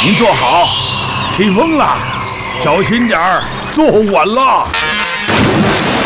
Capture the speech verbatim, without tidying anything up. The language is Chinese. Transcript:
您坐好，起风了，小心点儿，坐稳了。